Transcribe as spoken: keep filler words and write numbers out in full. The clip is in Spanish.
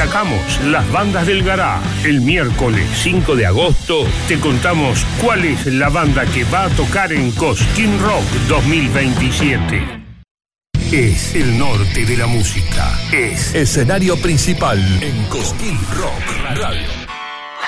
destacamos las bandas del garage. El miércoles cinco de agosto te contamos cuál es la banda que va a tocar en Cosquín Rock dos mil veintisiete. Es el norte de la música. Es escenario principal en Cosquín Rock Radio.